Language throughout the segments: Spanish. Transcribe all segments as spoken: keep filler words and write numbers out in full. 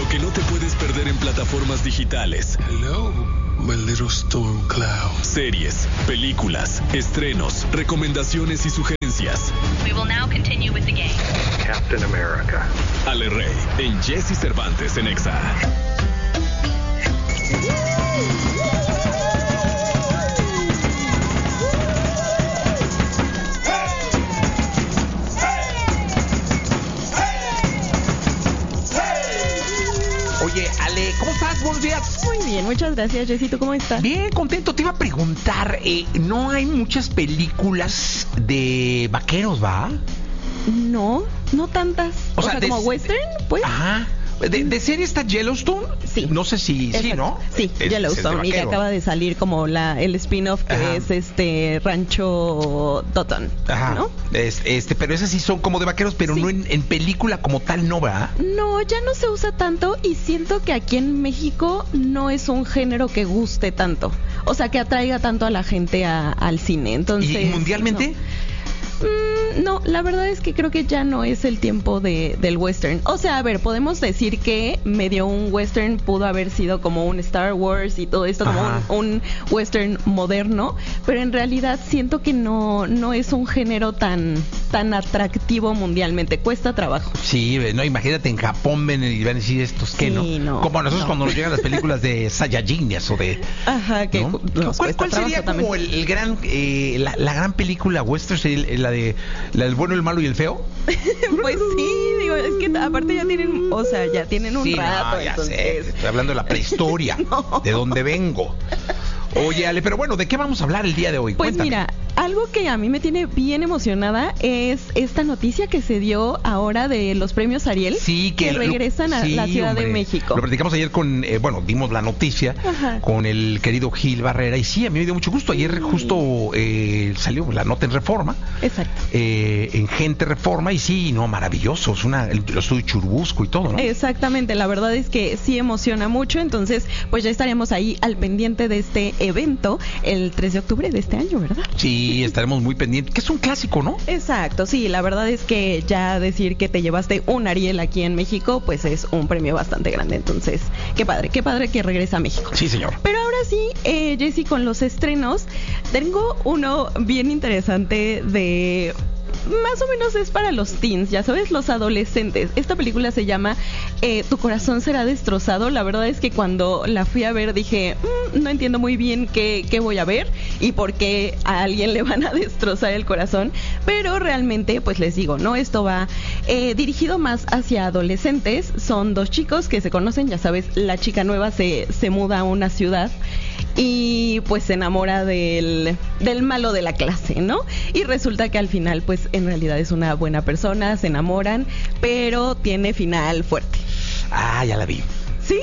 Lo que no te puedes perder en plataformas digitales. Hello, my little storm cloud. Series, películas, estrenos, recomendaciones y sugerencias. We will now continue with the game. Captain America. Ale Rey, en Jesse Cervantes en Exa. Oye, Ale, ¿cómo estás? Buenos días. Muy bien, muchas gracias, Jessy. ¿Tú cómo estás? Bien, contento. Te iba a preguntar, eh, no hay muchas películas de vaqueros, ¿va? No, no tantas. O, O sea, sea, de- como western, pues. Ajá. ¿De, de serie está Yellowstone? Sí. No sé si... Sí, Exacto. ¿no? Sí, Es- Yellowstone. es de Y que vaqueros. acaba de salir como la el spin-off que Ajá. es este Rancho Dotton, Ajá. ¿no? Es- este, pero esas sí son como de vaqueros, pero Sí. no en, en película como tal, ¿no, va? No, ya no se usa tanto y siento que aquí en México no es un género que guste tanto. O sea, que atraiga tanto a la gente a- al cine. Entonces, ¿Y, y mundialmente? No. Mm, no, la verdad es que creo que ya no es el tiempo de, del western. O sea, a ver, podemos decir que medio un western pudo haber sido como un Star Wars y todo esto, como Ajá. un, un western moderno, pero en realidad siento que no, no es un género tan, tan atractivo mundialmente. Cuesta trabajo. Sí, no, imagínate en Japón ven y van a decir estos que Sí, no. no, Como a nosotros no. cuando nos llegan las películas de Saiyajines o de... Ajá, que ¿no? cu- ¿Cuál, nos cuesta cuál sería trabajo como también. el, el gran, eh, la, la gran película western, sería el- la de la del bueno, el malo y el feo? Pues sí, digo, es que aparte ya tienen, o sea, ya tienen un Sí, no, rato, ya entonces. sé, estoy hablando de la prehistoria, No. de donde vengo. Oye, Ale, pero bueno, ¿de qué vamos a hablar el día de hoy? Pues Cuéntame. mira, algo que a mí me tiene bien emocionada es esta noticia que se dio ahora de los premios Ariel, Sí, que, lo- regresan a sí, la Ciudad hombre. de México. Lo platicamos ayer con, eh, bueno, dimos la noticia Ajá. con el querido Gil Barrera y sí, a mí me dio mucho gusto. Ayer justo eh, salió la nota en Reforma, Exacto. eh, en Gente Reforma y sí, no, maravilloso, es una, el, lo estudio Churubusco y todo, ¿no? Exactamente, la verdad es que sí emociona mucho, entonces pues ya estaremos ahí al pendiente de este evento el tres de octubre de este año, ¿verdad? Sí, estaremos muy pendientes, que es un clásico, ¿no? Exacto, sí, la verdad es que ya decir que te llevaste un Ariel aquí en México, pues es un premio bastante grande, entonces qué padre, qué padre que regresa a México. Sí, señor. Pero ahora sí, eh, Jessy, con los estrenos, tengo uno bien interesante de... Más o menos es para los teens, ya sabes, los adolescentes. Esta película se llama eh, Tu corazón será destrozado. La verdad es que cuando la fui a ver dije, "Mm, no entiendo muy bien qué, qué voy a ver y por qué a alguien le van a destrozar el corazón. Pero realmente, pues les digo, ¿no? Esto va eh, dirigido más hacia adolescentes. Son dos chicos que se conocen, ya sabes, la chica nueva se, se muda a una ciudad y pues se enamora del, del malo de la clase, ¿no? Y resulta que al final pues en realidad es una buena persona, se enamoran, pero tiene final fuerte. Ah, ya la vi. ¿Sí?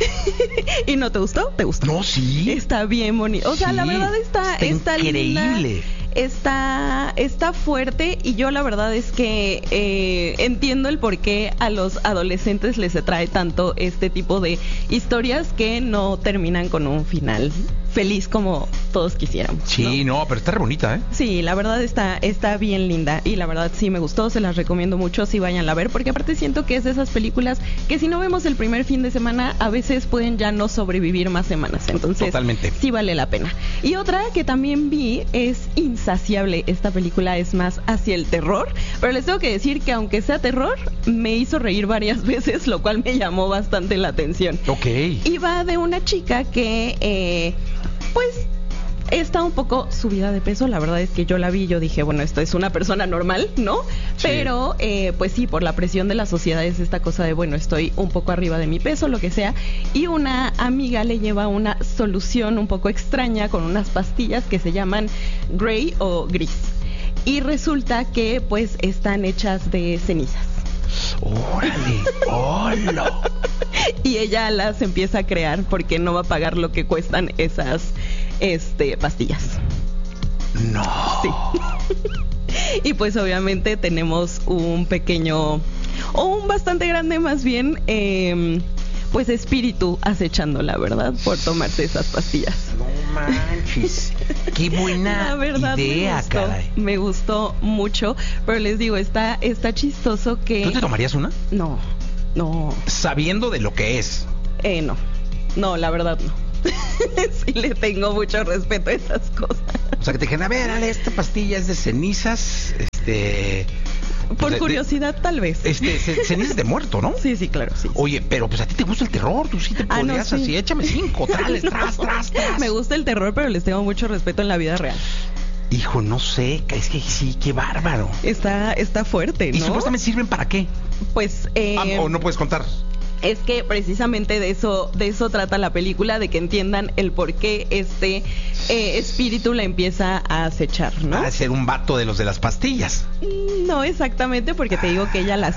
¿Y no te gustó? ¿Te gustó? No, sí. Está bien bonito. O sea, Sí, la verdad está, está está linda, increíble. Está, está fuerte y yo la verdad es que eh, entiendo el por qué a los adolescentes les atrae tanto este tipo de historias que no terminan con un final feliz como todos quisiéramos, ¿no? Sí, no, pero está re bonita, ¿eh? Sí, la verdad está, está bien linda y la verdad sí me gustó, se las recomiendo mucho, sí vayan a ver, porque aparte siento que es de esas películas que si no vemos el primer fin de semana, a veces pueden ya no sobrevivir más semanas, entonces Totalmente. sí vale la pena. Y otra que también vi es Insaciable, esta película es más hacia el terror, pero les tengo que decir que aunque sea terror, me hizo reír varias veces, lo cual me llamó bastante la atención. Ok. Y va de una chica que, eh, pues, está un poco subida de peso. La verdad es que yo la vi y yo dije, bueno, esto es una persona normal, ¿no? Sí. Pero, eh, pues sí, por la presión de la sociedad es esta cosa de, bueno, estoy un poco arriba de mi peso, lo que sea. Y una amiga le lleva una solución un poco extraña con unas pastillas que se llaman Grey o Gris. Y resulta que, pues, están hechas de cenizas. Órale, hola. Y ella las empieza a crear porque no va a pagar lo que cuestan esas este pastillas. No. Sí. Y pues obviamente tenemos un pequeño, o un bastante grande más bien, eh, pues espíritu acechándola, ¿verdad? Por tomarse esas pastillas. No manches. Qué buena La verdad idea, me gustó, caray. me gustó mucho, pero les digo, está, está chistoso que... ¿Tú te tomarías una? No, No, sabiendo de lo que es. eh, no, no, la verdad no. Sí le tengo mucho respeto a esas cosas. O sea, que te dijeron, a ver, Ale, esta pastilla es de cenizas, este... Por pues, de- curiosidad, tal vez. Este, ce- cenizas de muerto, ¿no? Sí, sí, claro, sí. Oye, pero pues a ti te gusta el terror, tú sí te Ah, no, podrías sí. así, échame cinco, trales, No. tras, tras, tras. Me gusta el terror, pero les tengo mucho respeto en la vida real. Hijo, no sé, es que sí, qué bárbaro. Está, está fuerte, ¿no? ¿Y supuestamente sirven para qué? Pues, eh, Ah, ¿o no puedes contar? es que precisamente de eso, de eso trata la película, de que entiendan el por qué este eh, espíritu la empieza a acechar, ¿no? Va a ser un vato de los de las pastillas. No exactamente, porque te digo que ella las